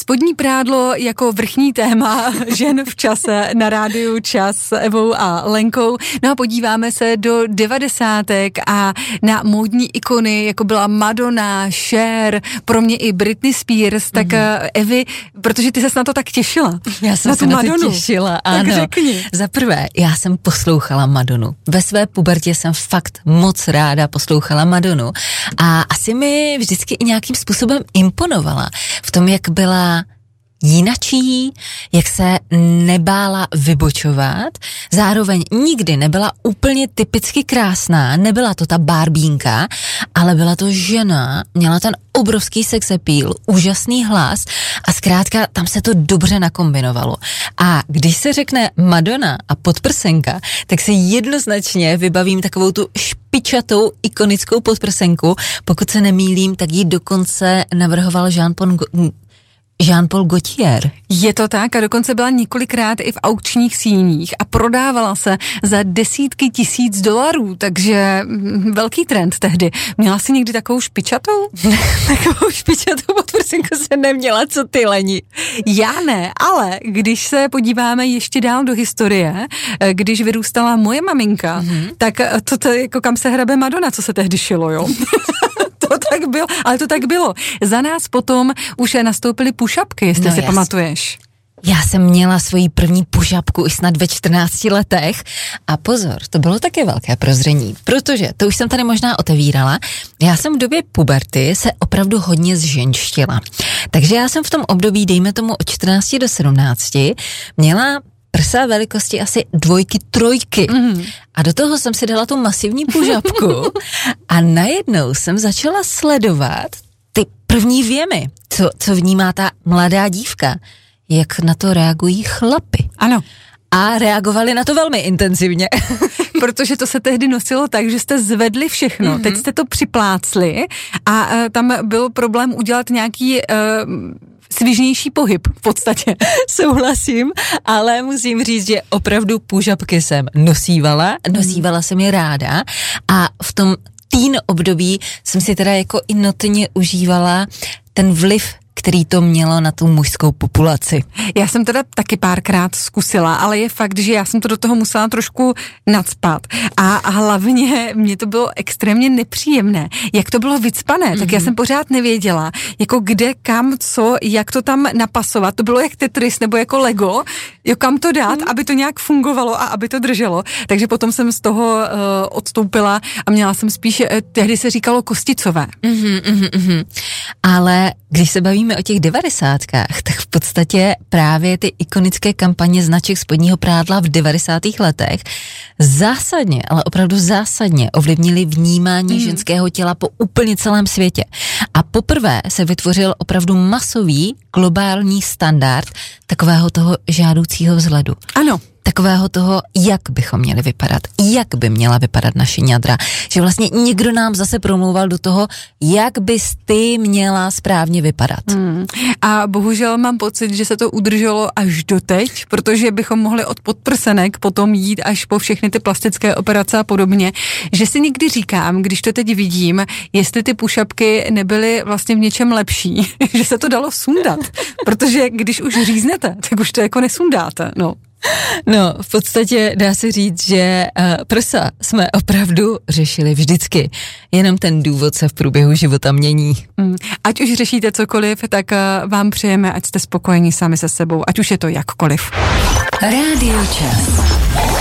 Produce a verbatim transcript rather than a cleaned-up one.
spodní prádlo jako vrchní téma žen v čase na rádiu Čas s Evou a Lenkou. No a podíváme se do devadesátek a na módní ikony, jako byla Madonna, Cher, pro mě i Britney Spears, tak mm-hmm. Evi, protože ty ses na to tak těšila. Já jsem na se tu na Madonu. to těšila, ano. Tak řekni. Za prvé, já jsem poslouchala Madonu. Ve své pubertě jsem fakt moc ráda poslouchala Madonu a asi mi vždycky i nějakým způsobem imponovala v tom, jak byla jinačí, jak se nebála vybočovat, zároveň nikdy nebyla úplně typicky krásná, nebyla to ta barbínka, ale byla to žena, měla ten obrovský sex appeal, úžasný hlas a zkrátka tam se to dobře nakombinovalo. A když se řekne Madonna a podprsenka, tak se jednoznačně vybavím takovou tu špičatou ikonickou podprsenku, pokud se nemýlím, tak ji dokonce navrhoval Jean-Paul Go- Jean-Paul Gaultier. Je to tak a dokonce byla několikrát i v aukčních síních a prodávala se za desítky tisíc dolarů, takže velký trend tehdy. Měla jsi někdy takovou špičatou? Takovou špičatou podprsenku jsem neměla, co ty, Leni? Já ne, ale když se podíváme ještě dál do historie, když vyrůstala moje maminka, mm-hmm. tak to, to jako kam se hrabe Madonna, co se tehdy šilo, jo? To tak bylo, ale to tak bylo. Za nás potom už nastoupily pušapky, jestli no si jas. pamatuješ. Já jsem měla svoji první pušapku i snad ve čtrnácti letech a pozor, to bylo také velké prozření, protože to už jsem tady možná otevírala. Já jsem v době puberty se opravdu hodně zženštila. Takže já jsem v tom období, dejme tomu od čtrnácti do sedmnácti, měla prsa velikosti asi dvojky, trojky. Mm. A do toho jsem si dala tu masivní pužapku a najednou jsem začala sledovat ty první věmy, co, co vnímá ta mladá dívka, jak na to reagují chlapy. Ano. A reagovali na to velmi intenzivně. Protože to se tehdy nosilo tak, že jste zvedli všechno. Mm-hmm. Teď jste to připlácli a uh, tam byl problém udělat nějaký... Uh, svižnější pohyb v podstatě. Souhlasím, ale musím říct, že opravdu pužapky jsem nosívala, nosívala jsem je ráda a v tom teen období jsem si teda jako i notně užívala ten vliv, který to mělo na tu mužskou populaci. Já jsem teda taky párkrát zkusila, ale je fakt, že já jsem to do toho musela trošku nacpat a hlavně mě to bylo extrémně nepříjemné. Jak to bylo vycpané, mm-hmm. tak já jsem pořád nevěděla, jako kde, kam, co, jak to tam napasovat. To bylo jak Tetris nebo jako Lego, jo, kam to dát, mm. aby to nějak fungovalo a aby to drželo. Takže potom jsem z toho uh, odstoupila a měla jsem spíš, uh, tehdy se říkalo kosticové. Mm-hmm, mm-hmm, mm-hmm. Ale když se bavíme o těch devadesátkách, tak v podstatě právě ty ikonické kampaně značek spodního prádla v devadesátých letech zásadně, ale opravdu zásadně ovlivnily vnímání mm. ženského těla po úplně celém světě. A poprvé se vytvořil opravdu masový globální standard takového toho žádoucího vzhledu. Ano. Takového toho, jak bychom měli vypadat, jak by měla vypadat naše ňadra. Že vlastně někdo nám zase promlouval do toho, jak bys ty měla správně vypadat. Hmm. A bohužel mám pocit, že se to udrželo až doteď, protože bychom mohli od podprsenek potom jít až po všechny ty plastické operace a podobně, že si někdy říkám, když to teď vidím, jestli ty pušapky nebyly vlastně v něčem lepší, že se to dalo sundat, protože když už říznete, tak už to jako nesundáte, no. No, v podstatě dá se říct, že uh, prsa jsme opravdu řešili vždycky. Jenom ten důvod se v průběhu života mění. Mm. Ať už řešíte cokoliv, tak uh, vám přejeme, ať jste spokojení sami se sebou, ať už je to jakkoliv. Rádio Čas.